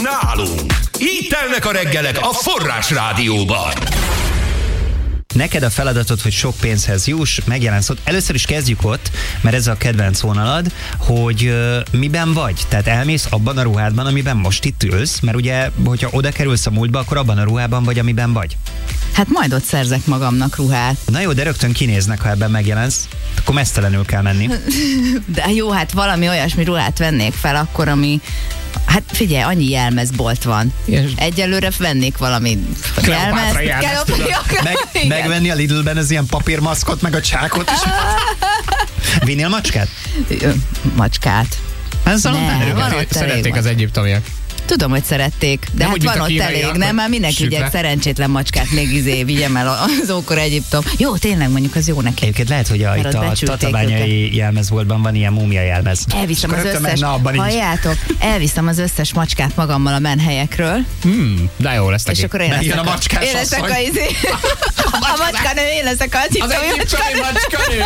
Nálunk. Így telnek a reggelek a Forrás Rádióban. Neked a feladatod, hogy sok pénzhez juss, megjelensz ott. Először is kezdjük ott, mert ez a kedvenc vonalad, hogy miben vagy. Tehát elmész abban a ruhádban, amiben most itt ülsz, mert ugye, hogyha oda kerülsz a múltba, akkor abban a ruhában vagy, amiben vagy. Hát majd ott szerzek magamnak ruhát. Na jó, de rögtön kinéznek, ha ebben megjelensz. Akkor mesztelenül kell menni. De jó, hát valami olyasmi ruhát vennék fel akkor, ami... Hát figyelj, annyi jelmezbolt van. Egyelőre vennék valami jelmezt. Megvenni a Lidlben az ilyen papírmaszkot, meg a csákot is. Vinnél macskát? Macskát. Szerették az egyiptomiak. Tudom, hogy szerették, de hát van ott elég, nem? Már mindenki ugye szerencsétlen macskát még vigyem el az ókor Egyiptom. Jó, tényleg mondjuk az jó neki. Egyébként lehet, hogy itt a tatabányai jelmezboltban van ilyen múmia jelmez. Elviszem az összes, halljátok, elviszem az összes macskát magammal a menhelyekről. De jó lesz neki. És akkor én leszek a macskás asszony. A macskanő, én leszek az egyiptomi macskanő.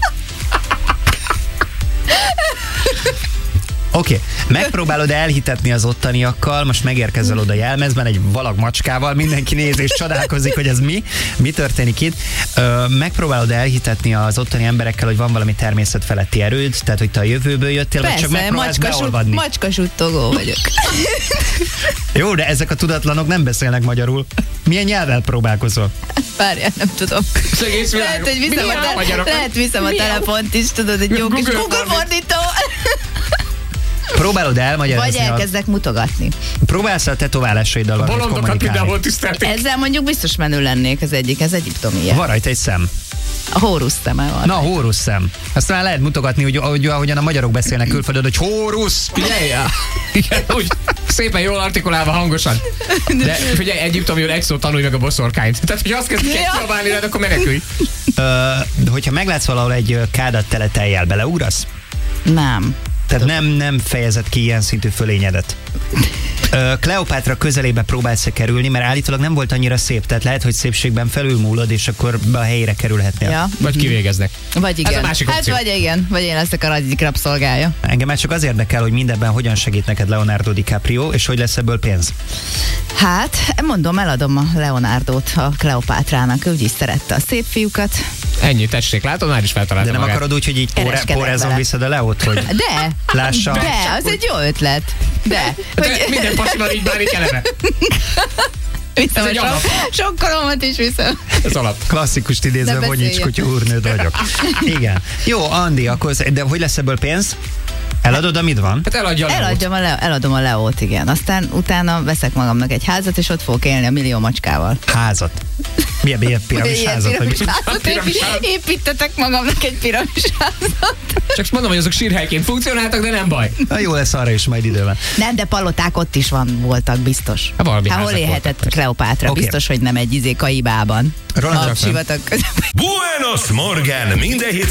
Oké, megpróbálod elhitetni az ottaniakkal, most megérkezel oda jelmezben egy valag macskával, mindenki néz és csodálkozik, hogy ez mi történik itt. Megpróbálod elhitetni az ottani emberekkel, hogy van valami természetfeletti erőd, tehát hogy te a jövőből jöttél, vagy csak megpróbálsz beolvadni. Macskasuttogó vagyok. Jó, de ezek a tudatlanok nem beszélnek magyarul. Milyen nyelvvel próbálkozol? Várjál, nem tudom. Lehet viszem a telefont is, tudod, egy jó kis Google fordító. Próbálod elmagyarázni. Vagy elkezdek mutogatni. Próbálsz a tetoválásaiddal valamit kommunikálni. Ezzel mondjuk biztos menő lennék az egyik, ez egyiptomi. Van rajta egy szem. A Hórusz szeme van. Na, a Hórusz szem. Azt már lehet mutogatni, hogy ahogyan a magyarok beszélnek külföldön, hogy Hórusz! Figyelj! Igen, úgy szépen jól artikulálva hangosan. De figyelj, egyiptomiul egy szó tanulj meg a boszorkányt. Tehát, hogy azt kezdik kiabálni, akkor menekülj. Hogyha meglátsz valahol egy kádat tele tejjel, beleugrasz? Nem. Tehát nem fejezed ki ilyen szintű fölényedet. Kleopátra közelébe próbálsz kerülni, mert állítólag nem volt annyira szép, tehát lehet, hogy szépségben felülmúlod, és akkor be a helyére kerülhetnél. Ja. Vagy kivégeznek. Vagy igen. Ez a másik opció. Hát vagy igen, vagy én leszek a egyik rabszolgája. Engem már csak az érdekel, hogy mindebben hogyan segít neked Leonardo DiCaprio, és hogy lesz ebből pénz. Hát, mondom, eladom a Leonardót a Kleopátrának, ő úgyis szerette a szép fiúkat. Ennyi, tessék, látod, már is feltalálta De nem magát. akarod úgy, hogy így pórázon vissza a Leót, hogy de, lássa. De, az egy jó ötlet. De. Hogy... Minden pasival így bánik eleve. Viszem sok koromat is viszem. Ez alap. Klasszikust idézve, hogy nincs kutya úrnőd vagyok. Igen. Jó, Andi, akkor, de hogy lesz ebből pénz? Eladod, amit van? Hát eladom a Leót, igen. Aztán utána veszek magamnak egy házat, és ott fogok élni a millió macskával. Házat? Milyen piramis házat? Építetek magamnak egy piramis házat. Csak mondom, hogy azok sírhelyként funkcionáltak, de nem baj. Na, jó lesz arra is majd időben. Nem, de paloták ott is voltak, biztos. Hát hol élhetett Kleopátra? Okay. Biztos, hogy nem egy Kaibában. Roland a sivatag közepén. Buenos Morgen! Minden